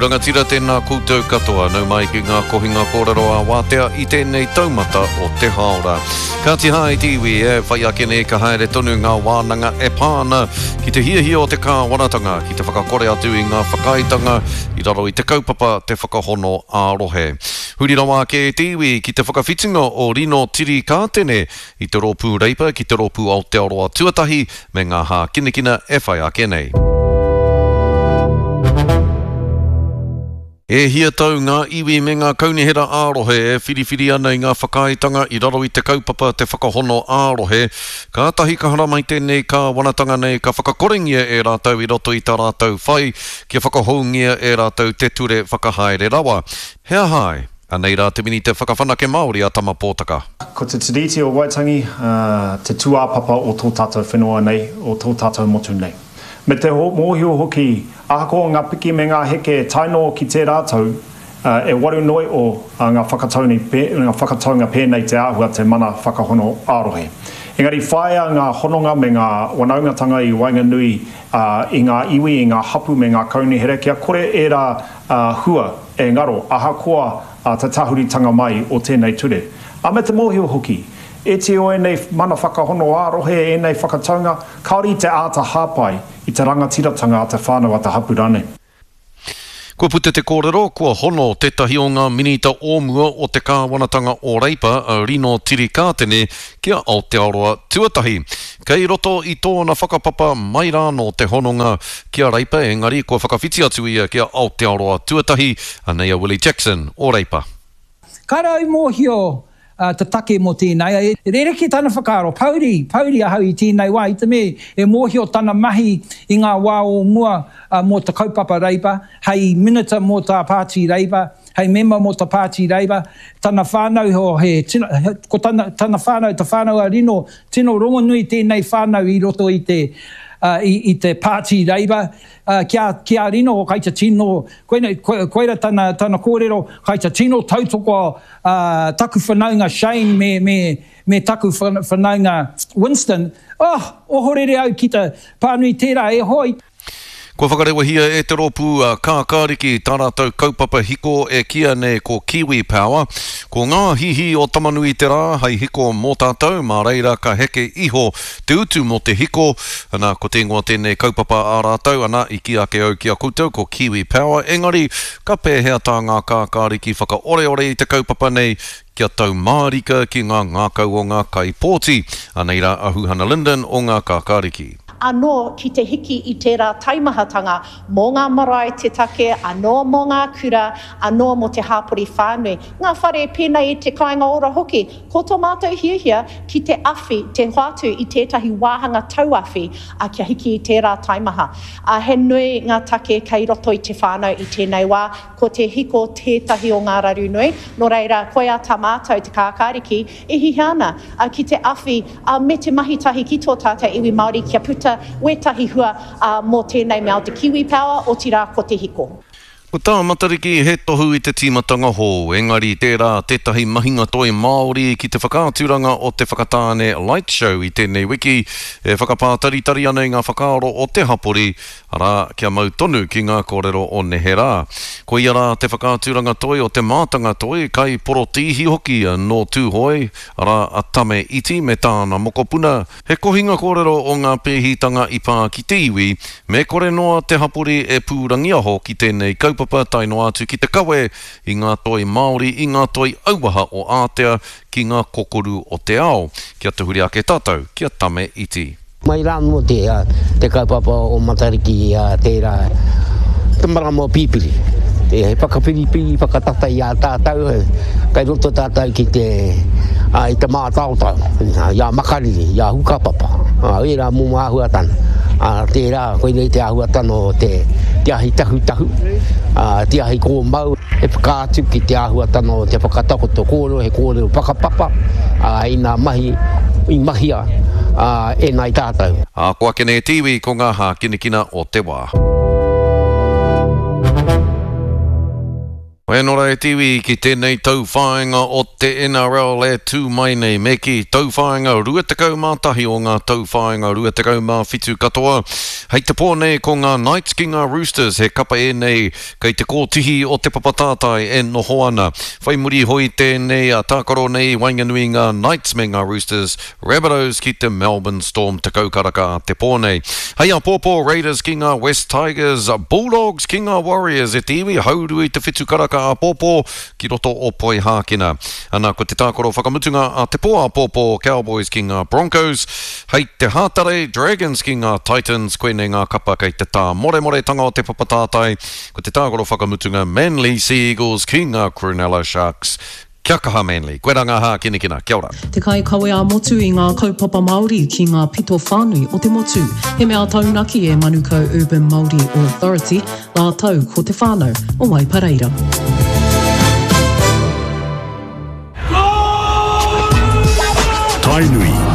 rangatira tēnā koutou katoa, nau mai ki ngā kohinga kōrero a wātea I tēnei taumata o te haora. Ka te hai tiwi whai ake ne ka haere tonu ngā wānanga e pāna ki te hiahia o te kāwanatanga, ki te whakakore atu I ngā whakaitanga, I raro I te kaupapa te whakahono ārohe. Huri rawa ke tiwi ki te whakawhitinga o rino tiri kātene I te rōpū reipa ki te rōpū Aotearoa tuatahi me ngā hā kinekina e whai ake nei. E hia tau ngā iwi me ngā kaunihera ārohe e whiriwhiri ana I ngā whakaitanga I raro I te kaupapa te whakahono ārohe. Ka tahi ka hara mai tēnei ka wanatanga nei ka whakakorengia e rātau I roto I tā rātau whai kia whakahoungia e rātau te ture whakahaere rawa. Hea hai, anei rā te mini te whakawhanake Māori a Tama Pōtaka. Ko te tiriti o Waitangi, te tuāpapa o tō tātou whenua nei, o tō tātou motu nei. Me te mōhio hoki, ahako ngā piki me ngā heke taino ki te rātou, e waru noi o ngā whakataunga pēnei te āhua te mana whakahono ārohe. Engari whaia ngā hononga me ngā wanaungatanga I Wainganui I ngā iwi, I ngā hapu me ngā kaunihere, kia kore e rā hua e ngaro, ahakoa te tahuritanga mai o tēnei ture. A me te mōhio hoki, e te o enei mana whakahono ārohe, enei whakataunga, kaori te āta hāpai I te rangatiratanga a te whānau a te hapurane. Kua pute te kōrero, kua hono tētahi o ngā minita ōmua o te kāwanatanga o reipa a rino tiri kātene kia Aotearoa tuatahi. Kei roto I tōna whakapapa mai rāno te hononga kia reipa engari kua whakawhiti atu ia kia Aotearoa tuatahi anei a Willie Jackson o reipa. Karau mōhio te take mo tēnei. E rereki tāna whakaro, pauri ahau I tēnei wā, I te me e mōhio tāna mahi I ngā wā o mua mō te kaupapa reipa, hei minita mō tā pāti reipa, hei mema mō tā pāti reipa, tāna whānau ho he, ko tāna whānau, te whānau a rino, tino rongonui tēnei whānau I roto I te pāti reipa, kia rino o kaita tino, koera tāna kōrero, kaita tino tautoko taku whanaunga Shane me taku whanaunga Winston, o horere au ki te pānui tērā e hoi. Kua whakarewa hia e te rōpū kākāriki tā rātau kaupapa hiko e kia ne ko Kiwi Power. Ko ngā hihi o tamanui te rā, hei hiko mō tātou, mā reira ka heke iho te utu mō te hiko. Ana ko te ingoa tēnei kaupapa ā rātau, ana I ki ake au kia koutou ko Kiwi Power. Engari, ka pēhea tā ngā kākāriki whakaore I te kaupapa nei, kia tau mārika ki ngā ngākau o ngā kaipōti. Anei rā Ahuhana Linden o ngā kākāriki. Anō ki te hiki I tērā taimahatanga mō ngā marae te take, anō mō ngā kura, anō mō te hāpori whānui. Ngā whare pēnei I te kāinga ora hoki, ko tō mātou hiahia ki te awhi, te hoatu I tētahi wāhanga tauawhi a kia hiki I tērā taimaha. He nui ngā take kei roto I te whānau I tēnei wā, ko te hiko tētahi o ngā raru nui. Nō reira, koe a tā mātou te kākāriki, e hihiana ki te awhi me te mahitahi ki tō tātou iwi Māori kia puta wetahi hua mō tēnei mea o te Kiwi Power o tira ko te hiko. Ko tā matariki he tohu I te tīmatanga hō, engari tērā tētahi mahinga toi Māori ki te whakāturanga o te whakatāne Light Show I tēnei wiki, e whakapātaritari ana I ngā whakaaro o te hapori, ara kia mau tonu ki ngā kōrero o Neherā. Ko ia rā te whakāturanga toi o te mātanga toi, kai porotihi hoki no tūhoi, ara a tame iti me tāna mokopuna. He kohinga kōrero o ngā pēhitanga I pā ki te iwi, me kore noa te hapori e pūrangia ho ki tēnei kaupapa taino atu ki te kawe I ngā toi Māori, I ngā toi auaha o Ātea ki ngā kokoru o te ao. Kia te huri ake tātou, kia tame iti. Mai rāno te kaupapa o Matariki tērā, te marama o pīpiri. Te whakapiripiri, whakatata I a tātou, kai roto tātou ki I te mātautau, ia makariri, ia hukapapa, e rā mō āhua tana. Tērā, koe nei te āhua tana o te ahi tahu, te ahi kō mau, e whakātu ki te āhua tana o te whakatakoto kōrero, he kōrero whakapapa, I nā mahi, I mahia, e nai tātou. Ko ake nei tiwi ko ngā hā kinekina o te wā. Whenora e tiwi ki tēnei tauwhāinga o te NRL e tū mai nei me ki tauwhāinga ruatakau mātahi o ngā tauwhāinga ruatakau mā whitu katoa. Hei te pōnei ko ngā Knights ki ngā Roosters he kapa e nei kei te kōtihi o te papatātai e noho ana. Whai muri hoi tēnei a tākaro nei wainganui ngā Knights me ngā Roosters, Rabbitohs ki te Melbourne Storm te kaukaraka a te pōnei. Hei a pōpō Raiders ki ngā West Tigers, Bulldogs ki ngā Warriors e te iwi hauru i te whitu karaka a pōpō ki roto o poi hākina. Ana ko te tākoro whakamutunga a te pō a pōpō Cowboys ki ngā Broncos, hei te hātare Dragons ki ngā Titans, koe nei ngā kapa kei te tā more tanga o te papatātai, ko te tākoro whakamutunga Manly Sea Eagles ki ngā Cronulla Sharks. Kia kaha Manly, koe ranga hā kina, kia ora. Te kai kawe a motu i ngā kaupapa Māori ki ngā pito whānui o te motu. He mea taunaki e Manukau Urban Māori Authority, la tau ko te whānau o Waipareira. Tainui